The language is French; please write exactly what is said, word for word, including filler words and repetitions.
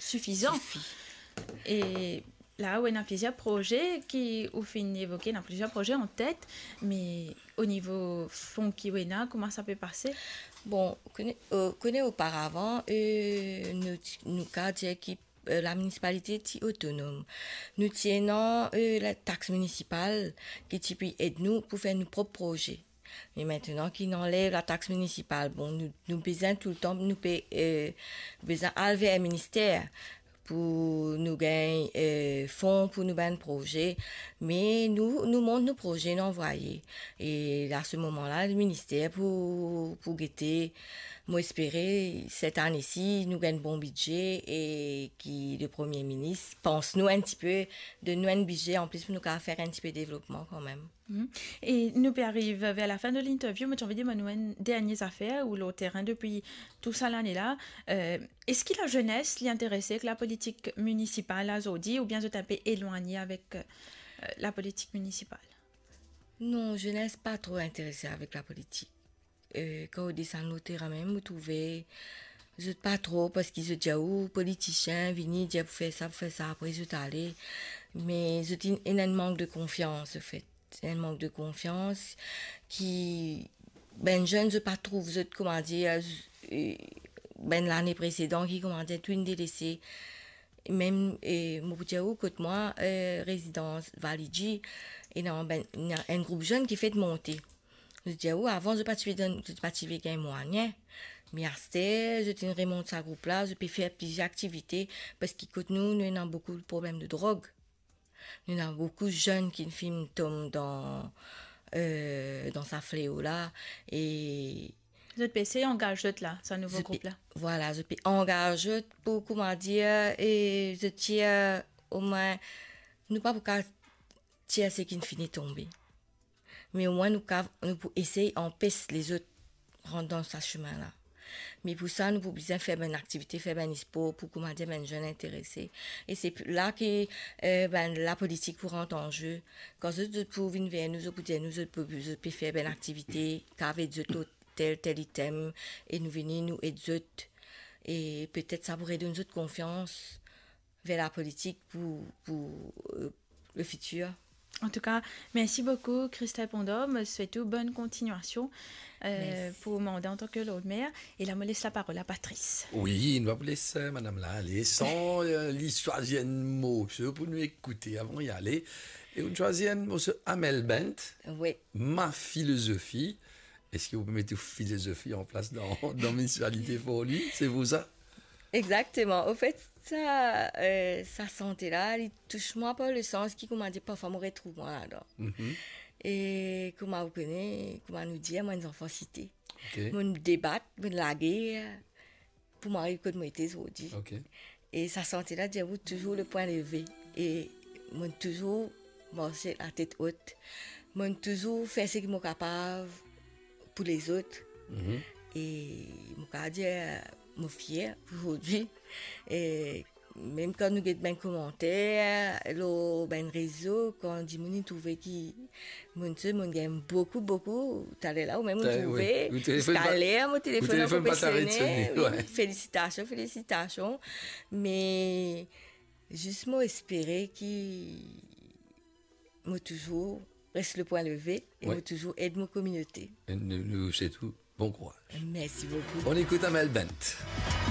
suffisant. Suffit. Et là, on a plusieurs projets qui ont fini évoquer, on a plusieurs projets en tête, mais au niveau fonds qui on a, comment ça peut passer? Bon, connaît, euh, connaît auparavant, euh, nous, nous, cadre qui euh, la municipalité est autonome. Nous tenons euh, la taxe municipale qui typie aide nous pour faire nos propres projets. Mais maintenant qu'ils enlèvent la taxe municipale, bon, nous, nous besoin tout le temps, nous payer, euh, besoin aller vers le ministère pour nous gagner euh, fonds pour nous gagner projet, mais nous nous montre nos projets nous envoyés et à ce moment-là le ministère pour pour guetter moi espérer cette année-ci nous gagne bon budget et qui le premier ministre pense nous un petit peu de nous un budget en plus pour nous faire un petit peu de développement quand même. Mmh. Et nous arrivons vers la fin de l'interview, mais j'ai envie de dire, nous avons dernières affaires ou le terrain depuis tout ça l'année-là. Euh, est-ce que la jeunesse l'y intéressait que la politique municipale à Zodi ou bien vous un peu éloigné avec euh, la politique municipale? Non, jeunesse pas trop intéressée avec la politique. Euh, quand on descend au terrain même, vous trouvez, je pas trop parce qu'ils se disent où politiciens viennent dire pour faire ça, pour faire ça, après je allé. Mais je un, un manque de confiance, en fait. Un manque de confiance qui, ben, jeune, je pas trouve, je, comment dire, ben, l'année précédente, qui, comment dire, tout une délaissée. Même, et, Mouboudiaou, côté moi, euh, résidence Validji, et non, ben, il y a un groupe jeune qui fait de monter. Je dis, oh, avant, je participais dans, je participais qu'un moyen. Mais après, je remonte ce groupe-là, je peux faire plusieurs activités, parce qu'écoute, nous, nous avons beaucoup de problèmes de drogue. Nous avons beaucoup de jeunes qui filment tombent dans, euh, dans sa fléau-là, et, Notre P C engage d'autres là, c'est un nouveau groupe-là. Voilà, je peux engager pour, comment dire, et je tiens au moins, nous pas pour qu'à tirer ce qui ne finit tomber. Mais au moins, nous, nous pour essayer d'empêcher les autres rentrer dans ce chemin-là. Mais pour ça, nous pouvons bien faire une activité, faire un sport pour, comment dire, un jeune intéressé. Et c'est là que, euh, ben, la politique pour rentrer en jeu. Quand vous pouvez venir vers nous, vous pouvez nous, vous pouvez faire une activité, qu'avec d'autres, tel, tel item, et nous venir, nous aider, et peut-être ça pourrait donner notre confiance vers la politique pour, pour euh, le futur. En tout cas, merci beaucoup Christelle Pondom, souhaite bonne continuation euh, pour le mandat en tant que Lord Maire. Et là, me laisse la parole à Patrice. Oui, nous va vous laisser, madame là, aller sans euh, l'histoire d'un mot, pour nous écouter avant d'y aller. Et une choisienne, monsieur Amel Bent, oui. Ma philosophie. Est-ce que vous mettez philosophie en place dans, dans municipalité pour lui? C'est vous ça? Exactement. Au fait, ça, euh, sa santé-là, il touche moi pas le sens qui, comment dire, parfois, me retrouve moi là-dedans. Mm-hmm. Et comment vous connaissez, comment nous dire, moi, une enfants cité. Okay. Mon débat, mon laguer, pour m'arriver que de moi était aujourd'hui. Okay. Et sa santé-là, j'avoue, toujours le point levé. Et, moi, toujours, marcher la tête haute. Moi, toujours faire ce que je suis capable pour les autres. Mm-hmm. Et, moi, dire, mon fier aujourd'hui. Et même quand nous avons des commentaires, le ben réseau, quand on dit mon trouvé qui mon Dieu, mon gagne beaucoup beaucoup, t'allais là ou même on trouvé, t'allais mon téléphone professionnel, oui, félicitations, félicitations, mais juste moi espérer qu'il m'a toujours reste le point levé et ouais. M'a toujours aide ma communauté. Et nous, nous c'est tout. Bon courage. Merci beaucoup. On écoute Amel Bent.